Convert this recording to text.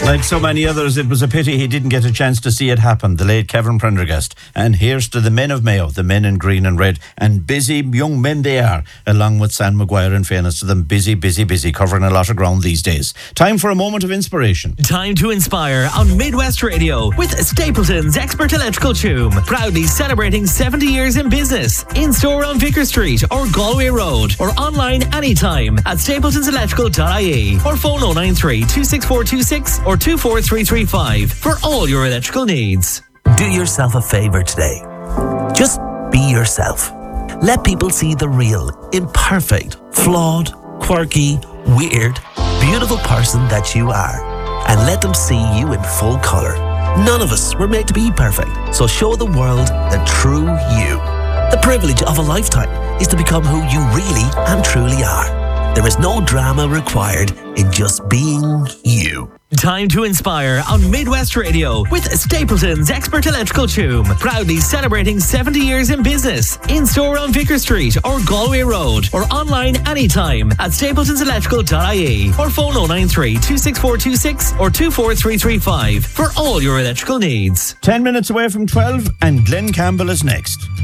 Like so many others, it was a pity he didn't get a chance to see it happen, the late Kevin Prendergast. And here's to the men of Mayo, the men in green and red, and busy young men they are, along with Sam Maguire, in fairness to them, busy, covering a lot of ground these days. Time for a moment of inspiration. Time to inspire on Midwest Radio with Stapleton's Expert Electrical Choom, proudly celebrating 70 years in business. In store on Vicar Street or Galway Road, or online anytime at stapletonselectrical.ie, or phone 093 26426 or 24335 for all your electrical needs. Do yourself a favour today. Just be yourself. Let people see the real, imperfect, flawed, quirky, weird, beautiful person that you are. And let them see you in full colour. None of us were made to be perfect, so show the world the true you. The privilege of a lifetime is to become who you really and truly are. There is no drama required in just being you. Time to inspire on Midwest Radio with Stapleton's Expert Electrical Choom, proudly celebrating 70 years in business. In store on Vicar Street or Galway Road, or online anytime at stapletonselectrical.ie, or phone 093 26426 or 24335 for all your electrical needs. 10 minutes away from 12 and Glenn Campbell is next.